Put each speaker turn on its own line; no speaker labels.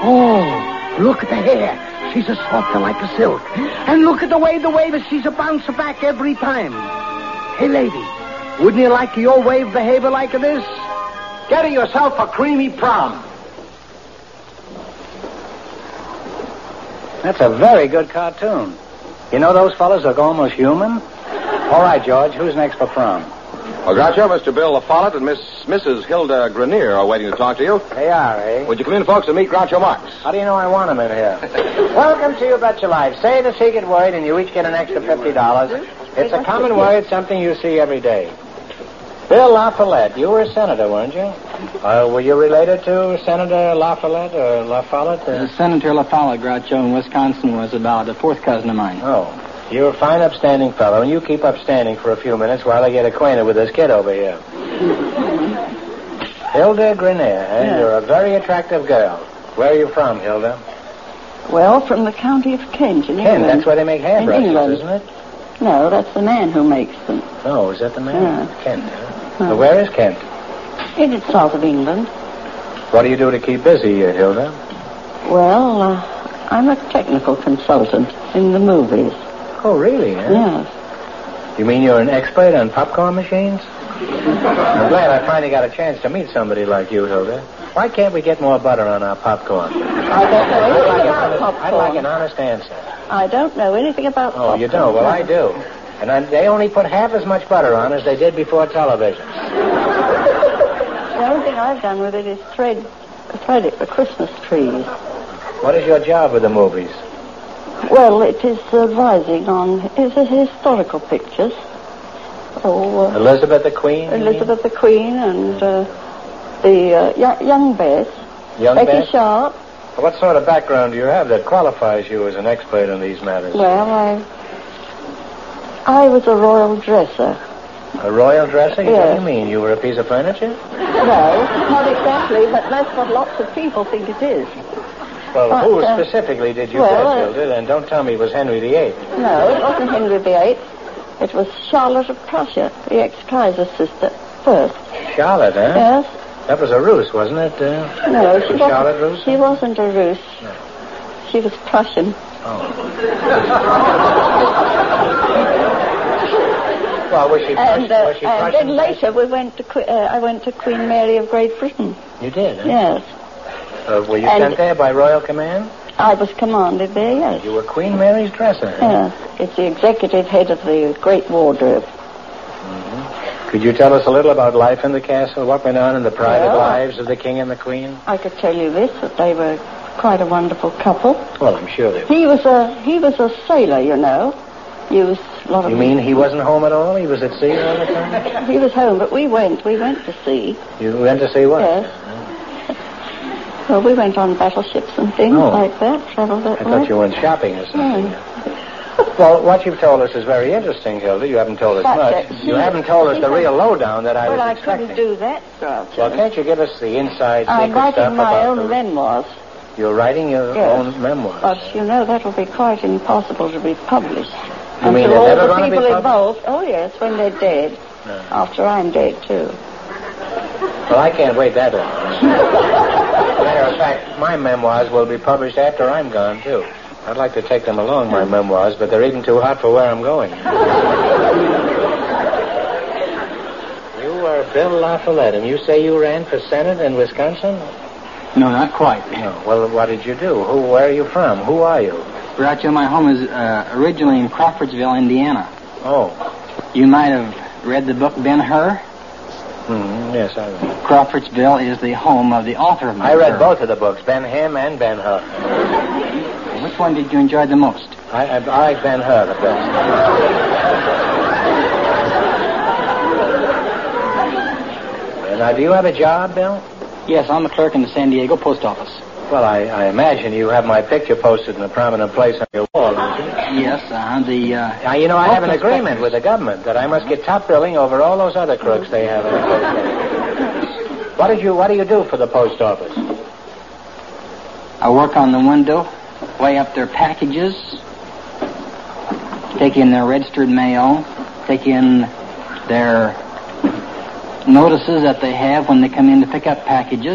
Oh, look at the hair. She's a softer like a silk. And look at the way she's a bouncer back every time. Hey, lady, wouldn't you like your wave behavior like this? Get her yourself a creamy prom.
That's a very good cartoon. You know those fellas look almost human? All right, George, who's next for prom?
Well, Groucho, Mr. Bill La Follette and Mrs. Hilda Grenier are waiting to talk to you.
They are, eh?
Would you come in, folks, and meet Groucho Marx?
How do you know I want them in here? Welcome to You Bet Your Life. Say the secret word and you each get an extra $50. It's a common word, something you see every day. Bill La Follette, you were a senator, weren't you? Were you related to Senator La Follette or La Follette?
Senator La Follette, Groucho, in Wisconsin, was about a fourth cousin of mine.
Oh. You're a fine, upstanding fellow, and you keep upstanding for a few minutes while I get acquainted with this kid over here. Hilda Grenier, eh? Yeah. You're a very attractive girl. Where are you from, Hilda?
Well, from the county of Kent, in England.
Kent, that's where they make hairbrushes, isn't it?
No, that's the man who makes them.
Oh, is that the man?
Yeah.
Kent, huh? No. Where is Kent?
It's south of England.
What do you do to keep busy, Hilda?
Well, I'm a technical consultant in the movies.
Oh, really? Eh?
Yes.
You mean you're an expert on popcorn machines? I'm glad I finally got a chance to meet somebody like you, Hilda. Why can't we get more butter on our popcorn?
I don't know anything about popcorn.
I'd like an honest answer.
I don't know anything about popcorn.
Oh, you don't? Well, I do. And they only put half as much butter on as they did before television.
The only thing I've done with it is thread it for Christmas trees.
What is your job with the movies?
Well, it is advising on historical pictures. Oh,
Elizabeth the Queen?
Elizabeth the Queen and the young Bess.
Young
Becky
Bess?
Sharp.
What sort of background do you have that qualifies you as an expert in these matters?
Well, I was a royal dresser.
A royal dresser?
Yes.
What do you mean? You were a piece of furniture?
No, not exactly, but that's what lots of people think it is.
Well, who specifically did you dress, Hilda? And don't tell me it was Henry VIII.
No, it wasn't Henry VIII. It was Charlotte of Prussia, the ex-Kaiser's sister, first.
Charlotte, eh?
Yes.
That was a ruse, wasn't it?
No,
she
wasn't a Rus.
No.
She was Prussian.
Oh. Well, was she Prussian?
And then later I went to Queen Mary of Great Britain.
You did, huh?
Yes.
Were you sent there by royal command?
I was commanded there, yes.
You were Queen Mary's dresser, eh?
Yes. It's the executive head of the Great Wardrobe.
Mm-hmm. Could you tell us a little about life in the castle? What went on in the private lives of the king and the queen?
I could tell you this, that they were quite a wonderful couple.
Well, I'm sure they were.
He was a sailor, you know. Used a lot of...
You mean he wasn't home at all? He was at sea all the time?
He was home, but we went to sea.
You went to sea what?
Yes. Well, we went on battleships and things like that, traveled that way.
I thought you went shopping or something.
Yeah.
Well, what you've told us is very interesting, Hilda. You haven't told us much. You haven't told us the real lowdown that I was expecting.
Well, I couldn't do that, Groucho.
Well, can't you give us the inside secret
I'm writing
stuff
my
about
own memoirs.
You're writing your own memoirs?
But, you know, that will be quite impossible to be published.
You mean they're never going to be published?
Involved, oh, yes, when they're dead. No. After I'm dead, too.
Well, I can't wait that long. Matter of fact, my memoirs will be published after I'm gone, too. I'd like to take them along, my memoirs, but they're even too hot for where I'm going. You are Bill La Follette, and you say you ran for Senate in Wisconsin?
No, not quite.
No. Well, what did you do? Where are you from? Who are you?
Groucho, my home is originally in Crawfordsville, Indiana.
Oh.
You might have read the book Ben-Hur.
Yes, I read.
Crawfordsville is the home of the author of Ben-Hur.
I read both of the books, Ben-Him and Ben-Hur.
Which one did you enjoy the most?
I like Ben-Hur the best. Now, do you have a job, Bill?
Yes, I'm a clerk in the San Diego post office.
Well, I imagine you have my picture posted in a prominent place on your wall, don't you?
Yes,
Now, you know, I have an agreement with the government that I must get top billing over all those other crooks they have in the post office. What do you do for the post office?
I work on the window, weigh up their packages, take in their registered mail, take in their notices that they have when they come in to pick up packages.